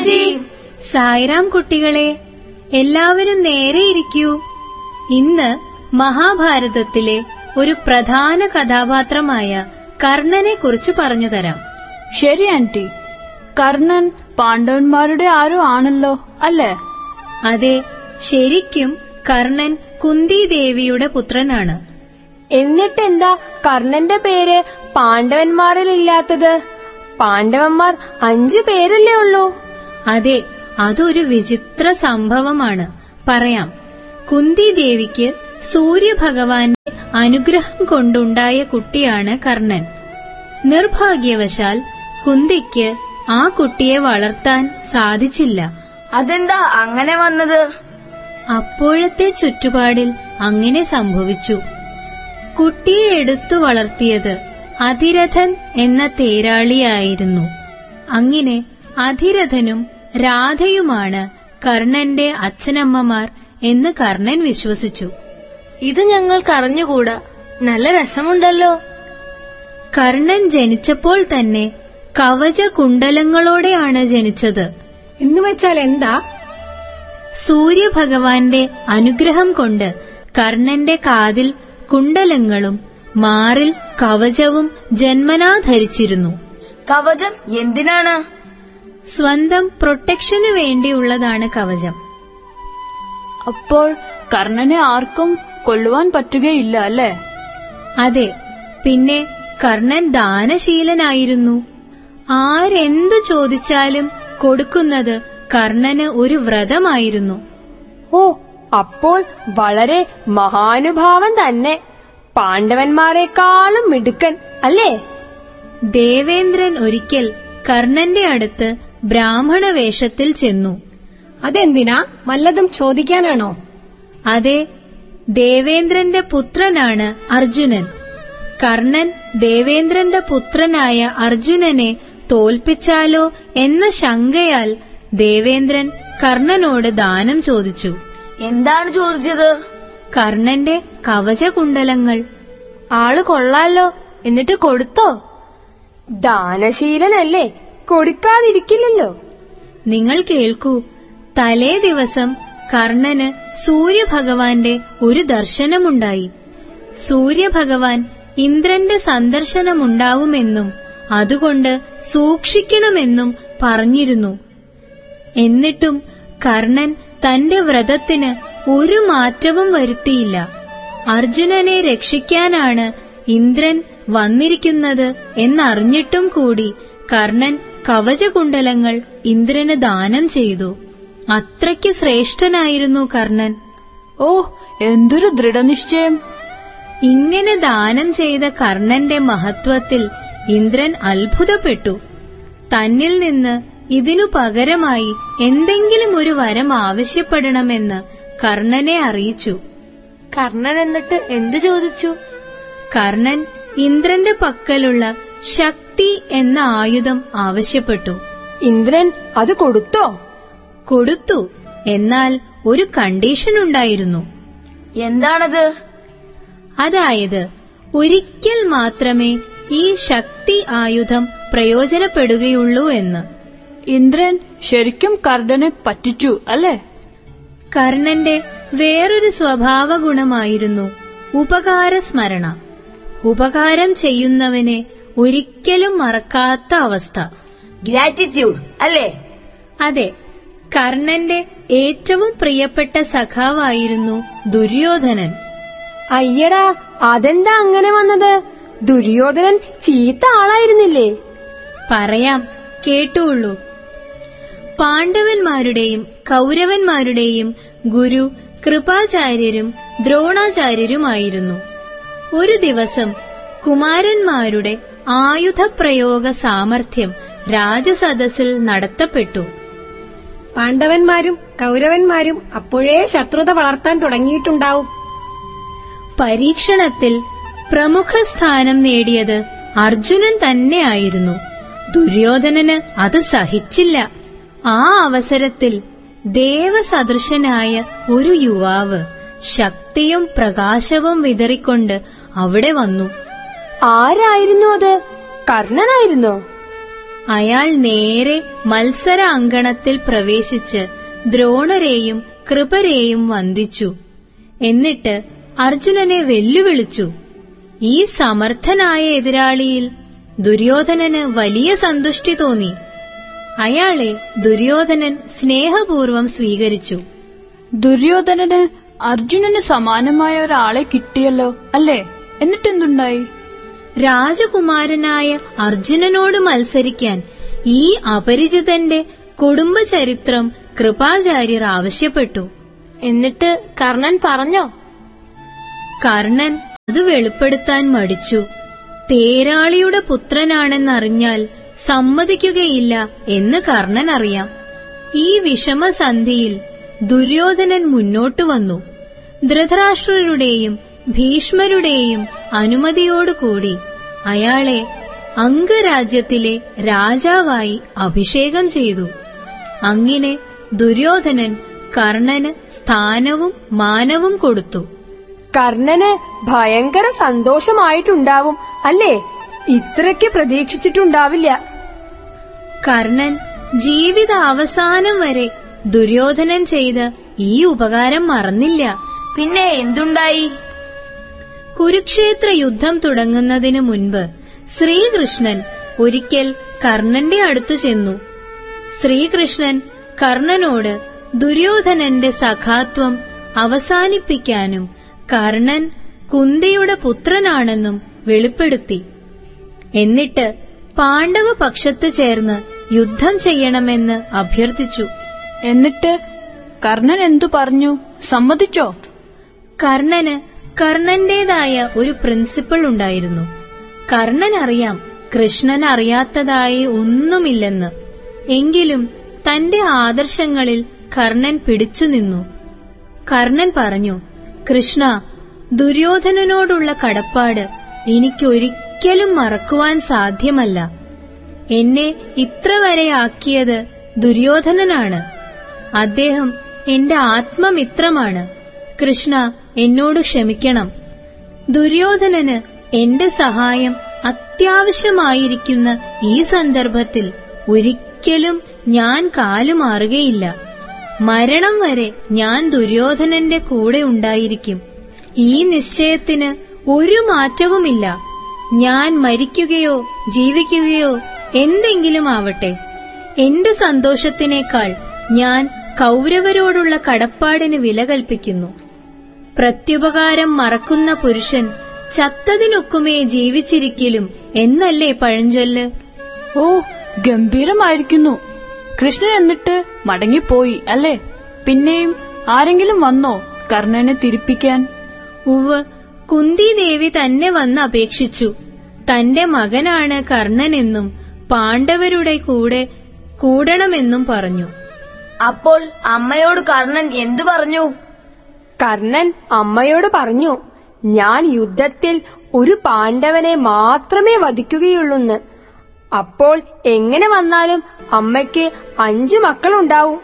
സായിറാം കുട്ടികളെ, എല്ലാവരും നേരെ ഇരിക്കൂ. ഇന്ന് മഹാഭാരതത്തിലെ ഒരു പ്രധാന കഥാപാത്രമായ കർണനെ കുറിച്ച് പറഞ്ഞുതരാം. ശരി ആന്റി. കർണൻ പാണ്ഡവന്മാരുടെ ആരോ ആണല്ലോ, അല്ലേ? അതെ, ശരിക്കും കർണൻ കുന്തിദേവിയുടെ പുത്രനാണ്. എന്നിട്ടെന്താ കർണന്റെ പേര് പാണ്ഡവന്മാരിലില്ലാത്തത്? പാണ്ഡവന്മാർ 5 പേരല്ലേ ഉള്ളൂ? അതെ, അതൊരു വിചിത്ര സംഭവമാണ്. പറയാം. കുന്തിദേവിക്ക് സൂര്യഭഗവാന്റെ അനുഗ്രഹം കൊണ്ടുണ്ടായ കുട്ടിയാണ് കർണൻ. നിർഭാഗ്യവശാൽ കുന്തിക്ക് ആ കുട്ടിയെ വളർത്താൻ സാധിച്ചില്ല. അതെന്താ അങ്ങനെ വന്നത്? അപ്പോഴത്തെ ചുറ്റുപാടിൽ അങ്ങനെ സംഭവിച്ചു. കുട്ടിയെ എടുത്തു വളർത്തിയത് അധിരഥൻ എന്ന തേരാളിയായിരുന്നു. അങ്ങനെ അധിരഥനും രാധയുമാണ് കർണന്റെ അച്ഛനമ്മമാർ എന്ന് കർണൻ വിശ്വസിച്ചു. ഇത് ഞങ്ങൾക്കറിഞ്ഞുകൂടാ. നല്ല രസമുണ്ടല്ലോ. കർണൻ ജനിച്ചപ്പോൾ തന്നെ കവചകുണ്ടലങ്ങളോടെയാണ് ജനിച്ചത്. എന്നുവെച്ചാൽ എന്താ? സൂര്യഭഗവാന്റെ അനുഗ്രഹം കൊണ്ട് കർണന്റെ കാതിൽ കുണ്ടലങ്ങളും മാറിൽ കവചവും ജന്മനാ ധരിച്ചിരുന്നു. കവചം എന്തിനാണ്? സ്വന്തം പ്രൊട്ടക്ഷന് വേണ്ടിയുള്ളതാണ് കവചം. അപ്പോൾ കർണനെ ആർക്കും കൊല്ലുവാൻ പറ്റുകയില്ല, അല്ലേ? അതെ, പിന്നെ കർണൻ ദാനശീലനായിരുന്നു. ആരെന്തു ചോദിച്ചാലും കൊടുക്കുന്നത് കർണന് ഒരു വ്രതമായിരുന്നു. ഓ, അപ്പോൾ വളരെ മഹാനുഭാവൻ തന്നെ. പാണ്ഡവന്മാരെക്കാളും മിടുക്കൻ, അല്ലേ? ദേവേന്ദ്രൻ ഒരിക്കൽ കർണന്റെ അടുത്ത് ബ്രാഹ്മണ വേഷത്തിൽ ചെന്നു. അതെന്തിനാ? വല്ലതും ചോദിക്കാനാണോ? അതെ, ദേവേന്ദ്രന്റെ പുത്രനാണ് അർജുനൻ. കർണൻ ദേവേന്ദ്രന്റെ പുത്രനായ അർജുനനെ തോൽപ്പിച്ചാലോ എന്ന ശങ്കയാൽ ദേവേന്ദ്രൻ കർണനോട് ദാനം ചോദിച്ചു. എന്താണ് ചോദിച്ചത്? കർണന്റെ കവചകുണ്ടലങ്ങൾ. ആള് കൊള്ളാലോ. എന്നിട്ട് കൊടുത്തോ? ദാനശീലനല്ലേ, കൊടുക്കാതിരിക്കില്ലല്ലോ. നിങ്ങൾ കേൾക്കൂ. തലേ ദിവസം കർണന് സൂര്യഭഗവാന്റെ ഒരു ദർശനമുണ്ടായി. സൂര്യഭഗവാൻ ഇന്ദ്രന്റെ സന്ദർശനമുണ്ടാവുമെന്നും അതുകൊണ്ട് സൂക്ഷിക്കണമെന്നും പറഞ്ഞിരുന്നു. എന്നിട്ടും കർണൻ തന്റെ വ്രതത്തിന് ഒരു മാറ്റവും വരുത്തിയില്ല. അർജുനനെ രക്ഷിക്കാനാണ് ഇന്ദ്രൻ വന്നിരിക്കുന്നത് എന്നറിഞ്ഞിട്ടും കൂടി കർണൻ കവചകുണ്ടലങ്ങൾ ഇന്ദ്രന് ദാനം ചെയ്തു. അത്രയ്ക്ക് ശ്രേഷ്ഠനായിരുന്നു കർണൻ. ഓ, എന്തൊരു ദൃഢനിശ്ചയം! ഇങ്ങനെ ദാനം ചെയ്ത കർണന്റെ മഹത്വത്തിൽ ഇന്ദ്രൻ അത്ഭുതപ്പെട്ടു. തന്നിൽ നിന്ന് ഇതിനു പകരമായി എന്തെങ്കിലും ഒരു വരം ആവശ്യപ്പെടണമെന്ന് കർണനെ അറിയിച്ചു. കർണൻ എന്നിട്ട് എന്തു ചോദിച്ചു? കർണൻ ഇന്ദ്രന്റെ പക്കലുള്ള ശക്തി എന്ന ആയുധം ആവശ്യപ്പെട്ടു. ഇന്ദ്രൻ അത് കൊടുത്തോ? കൊടുത്തു. എന്നാൽ ഒരു കണ്ടീഷൻ ഉണ്ടായിരുന്നു. എന്താണത്? അതായത് ഒരിക്കൽ മാത്രമേ ഈ ശക്തി ആയുധം പ്രയോജനപ്പെടുകയുള്ളൂ എന്ന്. ഇന്ദ്രൻ ശരിക്കും കർണനെ പറ്റിച്ചു, അല്ലേ? കർണന്റെ വേറൊരു സ്വഭാവ ഗുണമായിരുന്നു ഉപകാരസ്മരണ. ഉപകാരം ചെയ്യുന്നവനെ ഒരിക്കലും മറക്കാത്ത അവസ്ഥ. ഗ്രാറ്റിറ്റ്യൂഡ്, അല്ലേ? അതെ. കർണന്റെ ഏറ്റവും പ്രിയപ്പെട്ട സഖാവായിരുന്നു ദുര്യോധനൻ. അയ്യടാ, അതെന്താ അങ്ങനെ വന്നത്? ദുര്യോധനൻ ചീത്ത ആളായിരുന്നില്ലേ? പറയാം, കേട്ടുള്ളൂ. പാണ്ഡവന്മാരുടെയും കൗരവന്മാരുടെയും ഗുരു കൃപാചാര്യരും ദ്രോണാചാര്യരുമായിരുന്നു. ഒരു ദിവസം കുമാരന്മാരുടെ ആയുധപ്രയോഗ സാമർഥ്യം രാജസദസ്സിൽ നടത്തപ്പെട്ടു. പാണ്ഡവന്മാരും കൗരവന്മാരും അപ്പോഴേ ശത്രുത വളർത്താൻ തുടങ്ങിയിട്ടുണ്ടാവും. പരീക്ഷണത്തിൽ പ്രമുഖ സ്ഥാനം നേടിയത് അർജുനൻ തന്നെയായിരുന്നു. ദുര്യോധനന് അത് സഹിച്ചില്ല. ആ അവസരത്തിൽ ദേവസദൃശനായ ഒരു യുവാവ് ശക്തിയും പ്രകാശവും വിതറിക്കൊണ്ട് അവിടെ വന്നു. ആരായിരുന്നു അത്? കർണനായിരുന്നോ? അയാൾ നേരെ മത്സര അങ്കണത്തിൽ പ്രവേശിച്ച് ദ്രോണരെയും കൃപരെയും വന്ദിച്ചു. എന്നിട്ട് അർജുനനെ വെല്ലുവിളിച്ചു. ഈ സമർത്ഥനായ എതിരാളിയിൽ ദുര്യോധനന് വലിയ സന്തുഷ്ടി തോന്നി. അയാളെ ദുര്യോധനൻ സ്നേഹപൂർവം സ്വീകരിച്ചു. ദുര്യോധനന് അർജുനന് സമാനമായ ഒരാളെ കിട്ടിയല്ലോ അല്ലേ? എന്നിട്ടെന്തുണ്ടായി? രാജകുമാരനായ അർജുനനോട് മത്സരിക്കാൻ ഈ അപരിചിതന്റെ കുടുംബചരിത്രം കൃപാചാര്യർ ആവശ്യപ്പെട്ടു. എന്നിട്ട് കർണൻ പറഞ്ഞോ? കർണൻ അത് വെളിപ്പെടുത്താൻ മടിച്ചു. തേരാളിയുടെ പുത്രനാണെന്നറിഞ്ഞാൽ സമ്മതിക്കുകയില്ല എന്ന് കർണൻ അറിയാം. ഈ വിഷമസന്ധിയിൽ ദുര്യോധനൻ മുന്നോട്ടു വന്നു. ധൃതരാഷ്ട്രരുടെയും ഭീഷ്മരുടെയും അനുമതിയോടുകൂടി അയാളെ അംഗരാജ്യത്തിലെ രാജാവായി അഭിഷേകം ചെയ്തു. അങ്ങനെ ദുര്യോധനൻ കർണന് സ്ഥാനവും മാനവും കൊടുത്തു. കർണന് ഭയങ്കര സന്തോഷമായിട്ടുണ്ടാവും അല്ലേ? ഇത്രയ്ക്ക് പ്രതീക്ഷിച്ചിട്ടുണ്ടാവില്ല. കർണൻ ജീവിതാവസാനം വരെ ദുര്യോധനൻ ചെയ്ത ഈ ഉപകാരം മറന്നില്ല. പിന്നെ എന്തുണ്ടായി? കുരുക്ഷേത്ര യുദ്ധം തുടങ്ങുന്നതിനു മുൻപ് ശ്രീകൃഷ്ണൻ ഒരിക്കൽ കർണന്റെ അടുത്തു ചെന്നു. ശ്രീകൃഷ്ണൻ കർണനോട് ദുര്യോധനന്റെ സഖാത്വം അവസാനിപ്പിക്കാനും കർണൻ കുന്തിയുടെ പുത്രനാണെന്നും വെളിപ്പെടുത്തി. എന്നിട്ട് പാണ്ഡവ പക്ഷത്ത് ചേർന്ന് യുദ്ധം ചെയ്യണമെന്ന് അഭ്യർത്ഥിച്ചു. എന്നിട്ട് കർണൻ എന്തു പറഞ്ഞു? സമ്മതിച്ചോ? കർണന് കർണന്റേതായ ഒരു പ്രിൻസിപ്പിൾ ഉണ്ടായിരുന്നു. കർണൻ അറിയാം കൃഷ്ണൻ അറിയാത്തതായി ഒന്നുമില്ലെന്ന്. എങ്കിലും തന്റെ ആദർശങ്ങളിൽ കർണൻ പിടിച്ചുനിന്നു. കർണൻ പറഞ്ഞു, കൃഷ്ണ, ദുര്യോധനനോടുള്ള കടപ്പാട് എനിക്കൊരിക്കലും മറക്കുവാൻ സാധ്യമല്ല. എന്നെ ഇത്ര വരെ ആക്കിയത് ദുര്യോധനനാണ്. അദ്ദേഹം എന്റെ ആത്മമിത്രമാണ്. കൃഷ്ണ, എന്നോട് ക്ഷമിക്കണം. ദുര്യോധനന് എന്റെ സഹായം അത്യാവശ്യമായിരിക്കുന്ന ഈ സന്ദർഭത്തിൽ ഒരിക്കലും ഞാൻ കാലുമാറുകയില്ല. മരണം വരെ ഞാൻ ദുര്യോധനന്റെ കൂടെ ഉണ്ടായിരിക്കും. ഈ നിശ്ചയത്തിന് ഒരു മാറ്റവുമില്ല. ഞാൻ മരിക്കുകയോ ജീവിക്കുകയോ എന്തെങ്കിലും ആവട്ടെ, എന്റെ സന്തോഷത്തിനേക്കാൾ ഞാൻ കൗരവരോടുള്ള കടപ്പാടിന് വില കൽപ്പിക്കുന്നു. പ്രത്യുപകാരം മറക്കുന്ന പുരുഷൻ ചത്തതിനൊക്കുമേ ജീവിച്ചിരിക്കലും എന്നല്ലേ പഴഞ്ചൊല്ല്? ഓ, ഗംഭീരമായിരിക്കുന്നു. കൃഷ്ണൻ എന്നിട്ട് മടങ്ങിപ്പോയി അല്ലേ? പിന്നെയും ആരെങ്കിലും വന്നോ കർണനെ തിരിപ്പിക്കാൻ? ഉവ്വ്, കുന്തിദേവി തന്നെ വന്ന് അപേക്ഷിച്ചു. തന്റെ മകനാണ് കർണനെന്നും പാണ്ഡവരുടെ കൂടെ കൂടണമെന്നും പറഞ്ഞു. അപ്പോൾ അമ്മയോട് കർണൻ എന്തു പറഞ്ഞു? കർണൻ അമ്മയോട് പറഞ്ഞു, ഞാൻ യുദ്ധത്തിൽ ഒരു പാണ്ഡവനെ മാത്രമേ വധിക്കുകയുള്ളൂന്ന്. അപ്പോൾ എങ്ങനെ വന്നാലും അമ്മയ്ക്ക് 5 മക്കളുണ്ടാവും.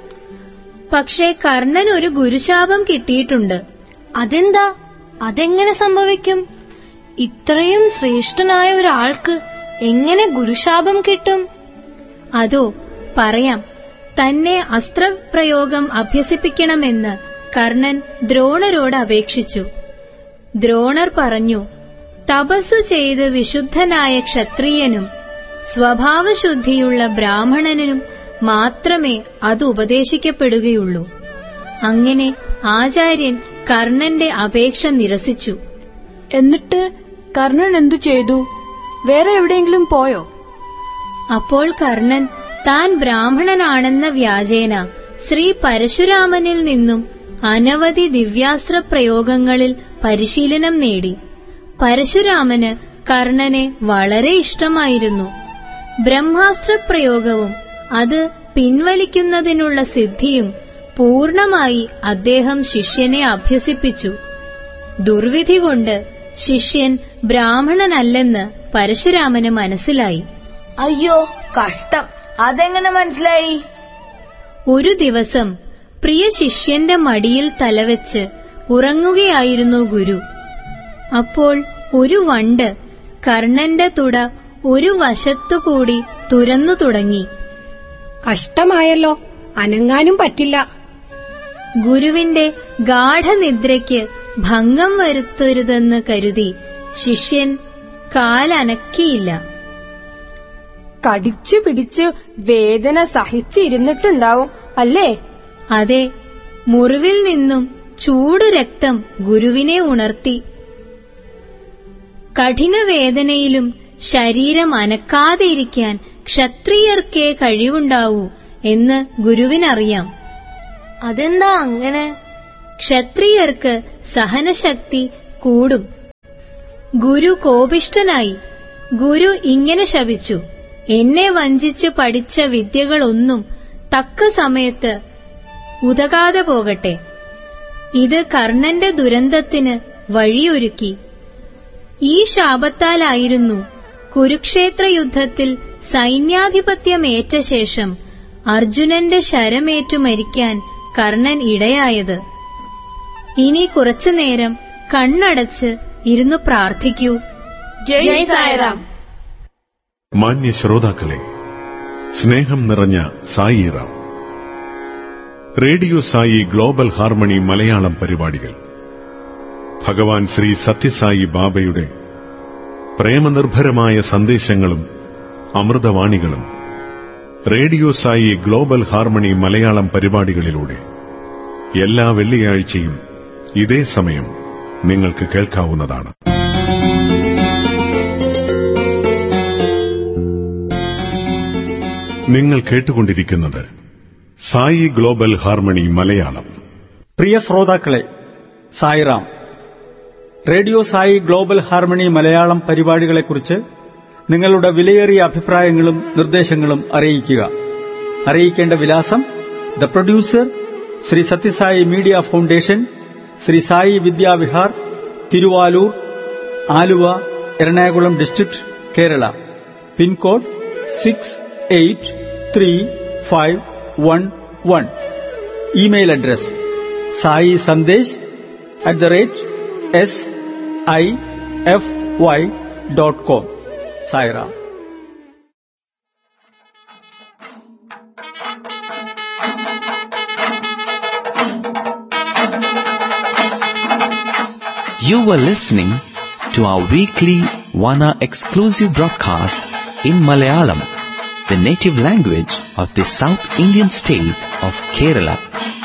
പക്ഷേ കർണൻ ഒരു ഗുരുശാപം കിട്ടിയിട്ടുണ്ട്. അതെന്താ? അതെങ്ങനെ സംഭവിക്കും? ഇത്രയും ശ്രേഷ്ഠനായ ഒരാൾക്ക് എങ്ങനെ ഗുരുശാപം കിട്ടും? അതോ പറയാം. തന്നെ അസ്ത്രപ്രയോഗം അഭ്യസിപ്പിക്കണമെന്ന് കർണൻ ദ്രോണരോട് അപേക്ഷിച്ചു. ദ്രോണർ പറഞ്ഞു, തപസ്സു ചെയ്ത് വിശുദ്ധനായ ക്ഷത്രിയനും സ്വഭാവശുദ്ധിയുള്ള ബ്രാഹ്മണനും മാത്രമേ അത് ഉപദേശിക്കപ്പെടുകയുള്ളൂ. അങ്ങനെ ആചാര്യൻ കർണന്റെ അപേക്ഷ നിരസിച്ചു. എന്നിട്ട് കർണൻ എന്തു ചെയ്തു? വേറെ എവിടെയെങ്കിലും പോയോ? അപ്പോൾ കർണൻ താൻ ബ്രാഹ്മണനാണെന്ന വ്യാജേന ശ്രീ പരശുരാമനിൽ നിന്നും അനവധി ദിവ്യാസ്ത്ര പ്രയോഗങ്ങളിൽ പരിശീലനം നേടി. പരശുരാമന് കർണനെ വളരെ ഇഷ്ടമായിരുന്നു. ബ്രഹ്മാസ്ത്രപ്രയോഗവും അത് പിൻവലിക്കുന്നതിനുള്ള സിദ്ധിയും പൂർണമായി അദ്ദേഹം ശിഷ്യനെ അഭ്യസിപ്പിച്ചു. ദുർവിധി കൊണ്ട് ശിഷ്യൻ ബ്രാഹ്മണനല്ലെന്ന് പരശുരാമന് മനസ്സിലായി. അയ്യോ, കഷ്ടം! അതെങ്ങനെ മനസ്സിലായി? ഒരു ദിവസം പ്രിയ ശിഷ്യന്റെ മടിയിൽ തലവെച്ച് ഉറങ്ങുകയായിരുന്നു ഗുരു. അപ്പോൾ ഒരു വണ്ട് കർണന്റെ തുട ഒരു വശത്തുകൂടി തുരന്നു തുടങ്ങി. കഷ്ടമായല്ലോ, അനങ്ങാനും പറ്റില്ല. ഗുരുവിന്റെ ഗാഠനിദ്രയ്ക്ക് ഭംഗം വരുത്തരുതെന്ന് കരുതി ശിഷ്യൻ കാലനക്കിയില്ല. കടിച്ചു പിടിച്ച് വേദന സഹിച്ചിരുന്നിട്ടുണ്ടാവും അല്ലേ? അതെ, മുറിവിൽ നിന്നും ചൂട് രക്തം ഗുരുവിനെ ഉണർത്തി. കഠിനവേദനയിലും ശരീരം അനക്കാതെയിരിക്കാൻ ക്ഷത്രിയർക്കേ കഴിവുണ്ടാവൂ എന്ന് ഗുരുവിനറിയാം. അതെന്താ അങ്ങനെ? ക്ഷത്രിയർക്ക് സഹനശക്തി കൂടും. ഗുരു കോപിഷ്ഠനായി. ഗുരു ഇങ്ങനെ ശപിച്ചു: എന്നെ വഞ്ചിച്ച് പഠിച്ച വിദ്യകളൊന്നും തക്ക സമയത്ത് ഉതകാതെ പോകട്ടെ. ഇത് കർണന്റെ ദുരന്തത്തിന് വഴിയൊരുക്കി. ഈ ശാപത്താലായിരുന്നു കുരുക്ഷേത്ര യുദ്ധത്തിൽ സൈന്യാധിപത്യമേറ്റ ശേഷം അർജുനന്റെ ശരമേറ്റു മരിക്കാൻ കർണൻ ഇടയായത്. ഇനി കുറച്ചുനേരം കണ്ണടച്ച് ഇരുന്നു പ്രാർത്ഥിക്കൂ. ജയ് സായിറാം. മാന്യ ശ്രോതാക്കളെ, സ്നേഹം നിറഞ്ഞ Sairam. Radio Sai global harmony Malayalam പരിപാടികൾ ഭഗവാൻ ശ്രീ സത്യസായി ബാബയുടെ പ്രേമനിർഭരമായ സന്ദേശങ്ങളും അമൃതവാണികളും radio Sai global harmony Malayalam പരിപാടികളിലൂടെ എല്ലാ വെള്ളിയാഴ്ചയും ഇതേ സമയം നിങ്ങൾക്ക് കേൾക്കാവുന്നതാണ്. നിങ്ങൾ കേട്ടുകൊണ്ടിരിക്കുന്നത് സായി ഗ്ലോബൽ ഹാർമണി മലയാളം. പ്രിയ ശ്രോതാക്കളെ, Sairam. Radio Sai global harmony Malayalam പരിപാടികളെക്കുറിച്ച് നിങ്ങളുടെ വിലയേറിയ അഭിപ്രായങ്ങളും നിർദ്ദേശങ്ങളും അറിയിക്കുക. അറിയിക്കേണ്ട വിലാസം: the producer, Shri Sathya Sai media foundation, Shri Sai Vidyavihar, Thiruvalur, Aluva, Ernakulam district, Kerala. Pincode 683511. Email address saisandesh@sify.com. Sairam. You were listening to our weekly Vana exclusive broadcast in Malayalam, the native language of the South Indian state of Kerala.